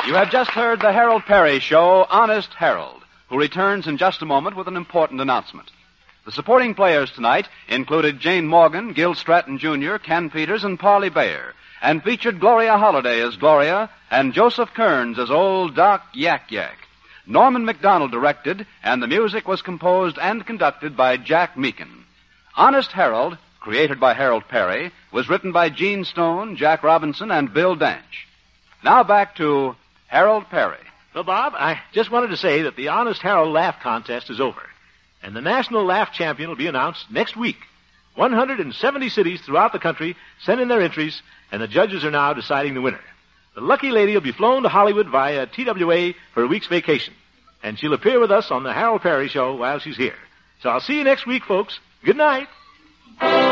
You have just heard the Harold Perry Show, Honest Harold, who returns in just a moment with an important announcement. The supporting players tonight included Jane Morgan, Gil Stratton Jr., Ken Peters, and Parley Bayer, and featured Gloria Holliday as Gloria and Joseph Kearns as Old Doc Yak Yak. Norman MacDonald directed, and the music was composed and conducted by Jack Meakin. Honest Harold, created by Harold Perry, was written by Gene Stone, Jack Robinson, and Bill Danch. Now back to Harold Perry. Well, Bob, I just wanted to say that the Honest Harold Laugh Contest is over, and the National Laugh Champion will be announced next week. 170 cities throughout the country sent in their entries, and the judges are now deciding the winner. The lucky lady will be flown to Hollywood via TWA for a week's vacation, and she'll appear with us on the Harold Perry Show while she's here. So I'll see you next week, folks. Good night.